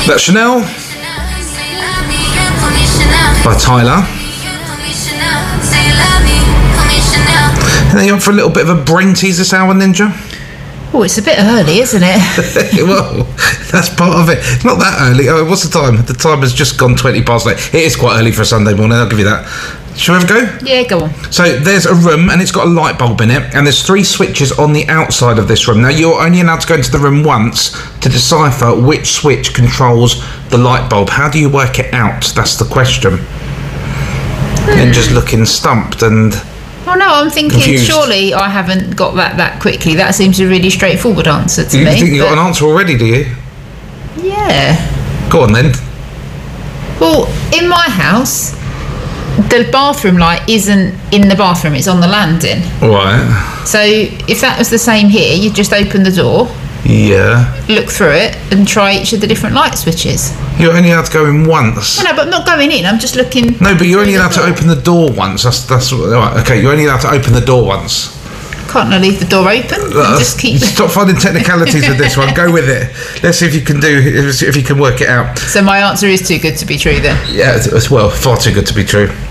That's Chanel by Tyler. And then you up for a little bit of a brain tease this hour, Ninja? Oh, it's a bit early, isn't it? Well, that's part of it. It's not that early. Oh, what's the time? The time has just gone 20 past 8. It is quite early for a Sunday morning, I'll give you that. Shall we have a go? Yeah, go on. So there's a room and it's got a light bulb in it, and there's 3 switches on the outside of this room. Now you're only allowed to go into the room once to decipher which switch controls the light bulb. How do you work it out? That's the question. And just looking stumped and... Oh no, I'm thinking confused. Surely I haven't got that quickly. That seems a really straightforward answer to You me. think you got an answer already, do you? Yeah. Go on then. Well, in my house, the bathroom light isn't in the bathroom, it's on the landing. Right. So if that was the same here, you'd just open the door, Yeah. look through it and try each of the different light switches. You're only allowed to go in once. No, but I'm not going in, I'm just looking. No, but you're only through allowed the to door. open the door once. That's right. Okay, you're only allowed to open the door once. Can't I leave the door open and just keep... Stop finding technicalities with this one. Go with it. Let's see if you can work it out. So my answer is too good to be true then. Yeah, it's well, far too good to be true.